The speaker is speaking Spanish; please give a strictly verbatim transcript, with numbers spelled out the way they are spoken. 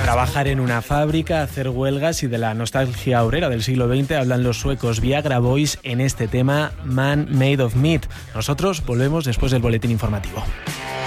Trabajar en una fábrica, hacer huelgas y de la nostalgia obrera del siglo veinte hablan los suecos Viagra Boys en este tema Man Made of Meat. Nosotros volvemos después del boletín informativo.